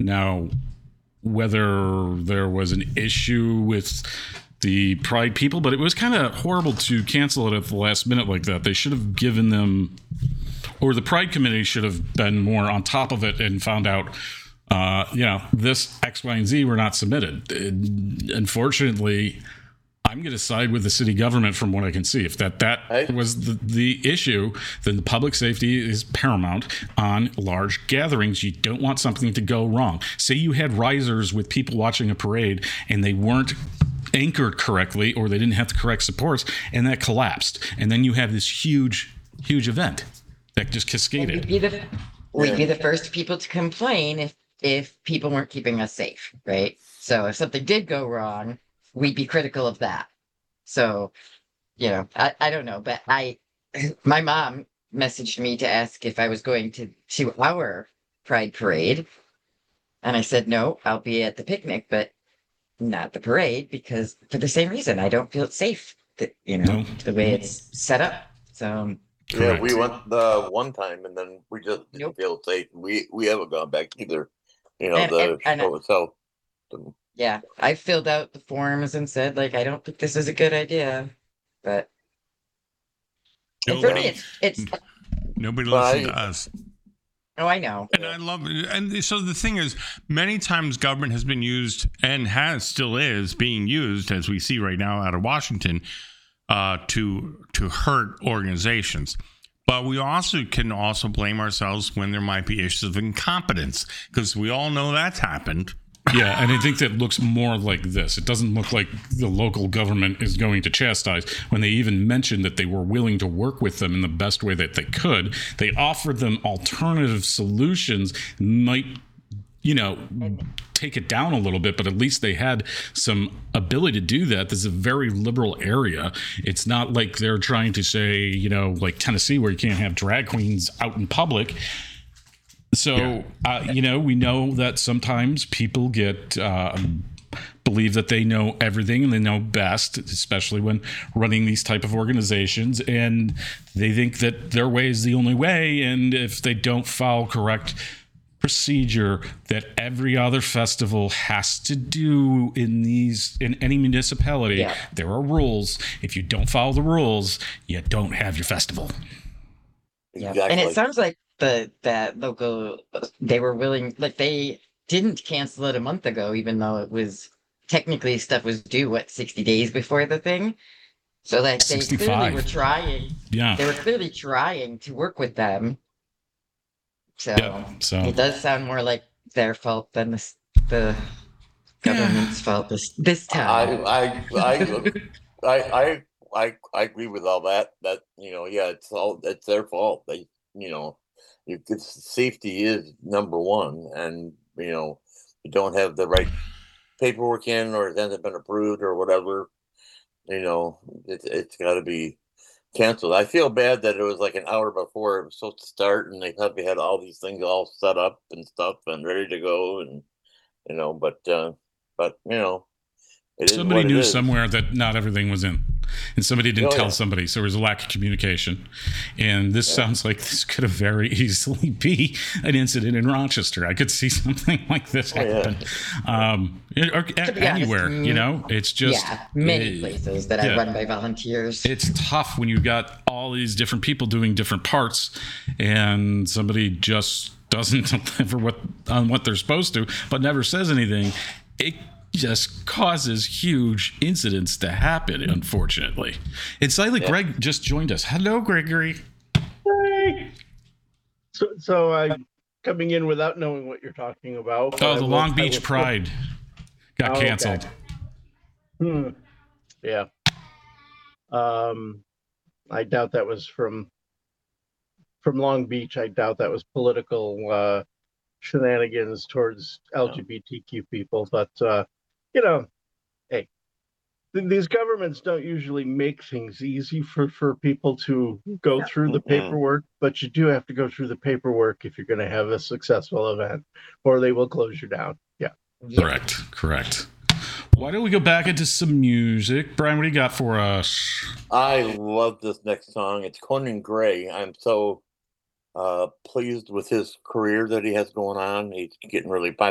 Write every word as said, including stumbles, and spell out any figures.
Now, whether there was an issue with the Pride people, but it was kind of horrible to cancel it at the last minute like that. They should have given them, or the Pride committee should have been more on top of it and found out, uh, you know, this X, Y, and Z were not submitted. And unfortunately, I'm going to side with the city government from what I can see. If that, that I, was the, the issue, then the public safety is paramount on large gatherings. You don't want something to go wrong. Say you had risers with people watching a parade and they weren't anchored correctly, or they didn't have the correct supports, and that collapsed. And then you have this huge, huge event that just cascaded. We'd be the, we'd be the first people to complain if, if people weren't keeping us safe, right? So if something did go wrong, we'd be critical of that. So, you know, I, I don't know, but I, my mom messaged me to ask if I was going to, to our Pride parade. And I said, no, I'll be at the picnic, but not the parade, because for the same reason, I don't feel safe, that, you know, no. the way it's set up. So, yeah, correct. We went the one time and then we just didn't nope. feel safe. We, we haven't gone back either, you know, and, the and, and show itself. So, yeah, I filled out the forms and said, like, I don't think this is a good idea, but and for me, it's, it's nobody listens to us. Oh, I know. And I love it. And so the thing is, many times government has been used and has still is being used, as we see right now out of Washington, uh, to to hurt organizations. But we also can also blame ourselves when there might be issues of incompetence, because we all know that's happened. Yeah, and I think that looks more like this. It doesn't look like the local government is going to chastise. When they even mentioned that they were willing to work with them in the best way that they could, they offered them alternative solutions, might, you know, take it down a little bit, but at least they had some ability to do that. This is a very liberal area. It's not like they're trying to say, you know, like Tennessee, where you can't have drag queens out in public. So, yeah. uh, you know, we know that sometimes people get uh, believe that they know everything and they know best, especially when running these type of organizations. And they think that their way is the only way. And if they don't follow correct procedure that every other festival has to do in these in any municipality, yeah. there are rules. If you don't follow the rules, you don't have your festival. Yeah, exactly. And it sounds like the that local they were willing, like they didn't cancel it a month ago, even though it was technically stuff was due what sixty days before the thing. So like they sixty-five clearly were trying. Yeah, they were clearly trying to work with them. So, yeah, so. It does sound more like their fault than the the government's yeah. fault this this time. I I I I I I, I agree with all that. That you know, yeah, it's all it's their fault. They you know. You, safety is number one, and you know you don't have the right paperwork in, or it hasn't been approved, or whatever. You know, it, it's got to be canceled. I feel bad that it was like an hour before it was supposed to start, and they thought we had all these things all set up and stuff and ready to go, and you know, but uh, but you know, it somebody is knew it somewhere that not everything was in. And somebody didn't oh, tell yeah. somebody, so there was a lack of communication. And this yeah. sounds like this could have very easily be an incident in Rochester. I could see something like this oh, happen, yeah. um, or anywhere. Honest, you know, it's just yeah, many uh, places that yeah. I run by volunteers. It's tough when you've got all these different people doing different parts, and somebody just doesn't deliver what on what they're supposed to, but never says anything. It just causes huge incidents to happen, unfortunately. It's like yeah. Greg just joined us. Hello, Gregory. Hey. So, so I'm coming in without knowing what you're talking about. Oh, the will, Long Beach Pride got oh, canceled. Okay. Hmm. Yeah. Um, I doubt that was from from Long Beach. I doubt that was political uh, shenanigans towards L G B T Q people, but uh, you know, hey, th- these governments don't usually make things easy for, for people to go through the paperwork, but you do have to go through the paperwork if you're going to have a successful event, or they will close you down. Yeah. Correct. Correct. Why don't we go back into some music? Brian, what do you got for us? I love this next song. It's Conan Gray. I'm so uh, pleased with his career that he has going on. He's getting really popular.